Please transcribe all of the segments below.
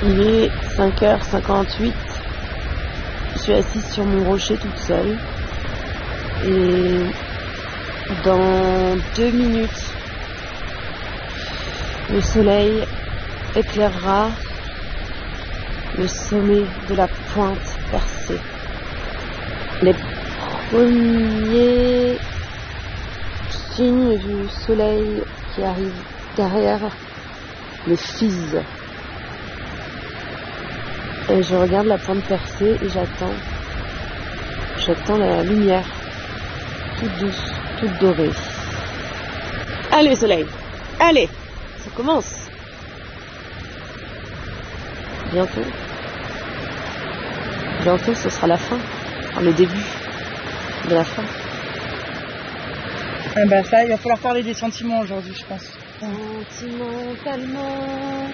Il est 5h58. Je suis assise sur mon rocher toute seule. Et dans 2 minutes, le soleil éclairera le sommet de la pointe percée. Les premiers signes du soleil qui arrivent derrière le fise. Et je regarde la pointe percée et j'attends la lumière, toute douce, toute dorée. Allez soleil, allez, ça commence. Bientôt ce sera la fin, le début de la fin. Ah bah ça, il va falloir parler des sentiments aujourd'hui, je pense. Sentimentalement.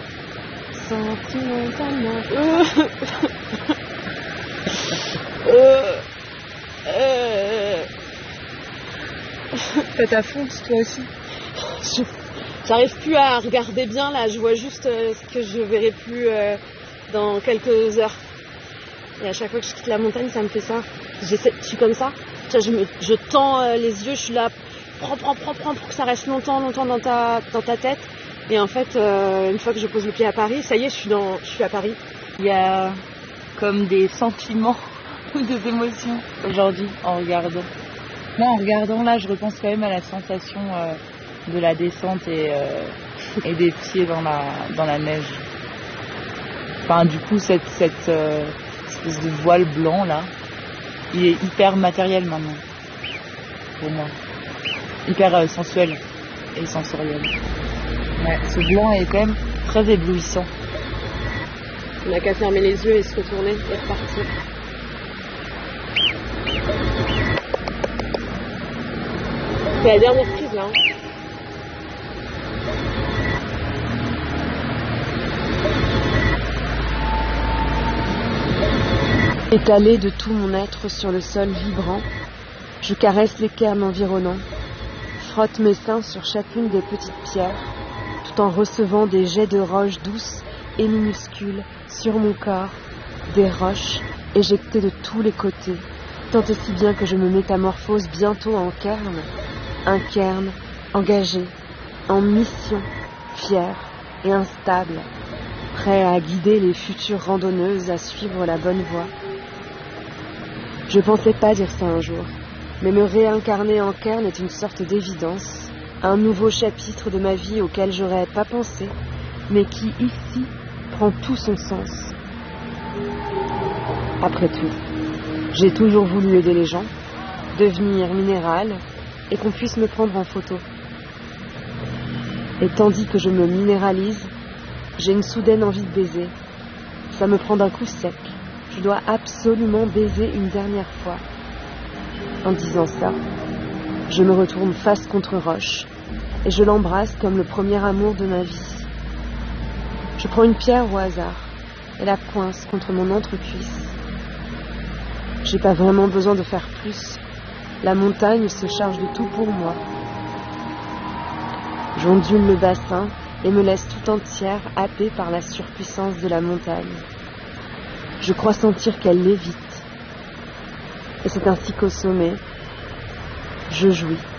Faites à fond, toi aussi. J'arrive plus à regarder bien là, je vois juste ce que je verrai plus dans quelques heures. Et à chaque fois que je quitte la montagne, ça me fait ça. Je suis comme ça. Je tends les yeux, je suis là, prends pour que ça reste longtemps dans ta tête. Et en fait, une fois que je pose le pied à Paris, ça y est, je suis à Paris. Il y a comme des sentiments ou des émotions aujourd'hui en regardant. Moi, en regardant là, je repense quand même à la sensation de la descente et des pieds dans la neige. Enfin, du coup, cette espèce de voile blanc là, il est hyper matériel maintenant pour moi, hyper sensuel et sensoriel. Ouais, ce blanc est quand même très éblouissant. On n'a qu'à fermer les yeux et se retourner et repartir. C'est la dernière prise là. Étalé de tout mon être sur le sol vibrant, je caresse les cairns environnants, frotte mes seins sur chacune des petites pierres, tout en recevant des jets de roches douces et minuscules sur mon corps, des roches éjectées de tous les côtés, tant et si bien que je me métamorphose bientôt en cairn, un cairn engagé, en mission, fier et instable, prêt à guider les futures randonneuses à suivre la bonne voie. Je pensais pas dire ça un jour, mais me réincarner en cairn est une sorte d'évidence, un nouveau chapitre de ma vie auquel j'aurais pas pensé, mais qui, ici, prend tout son sens. Après tout, j'ai toujours voulu aider les gens, devenir minérale, et qu'on puisse me prendre en photo. Et tandis que je me minéralise, j'ai une soudaine envie de baiser. Ça me prend d'un coup sec. Je dois absolument baiser une dernière fois. En disant ça, je me retourne face contre roche et je l'embrasse comme le premier amour de ma vie. Je prends une pierre au hasard et la coince contre mon entrecuisse. J'ai pas vraiment besoin de faire plus. La montagne se charge de tout pour moi. J'ondule le bassin et me laisse tout entière happée par la surpuissance de la montagne. Je crois sentir qu'elle lévite. Et c'est ainsi qu'au sommet, je jouis.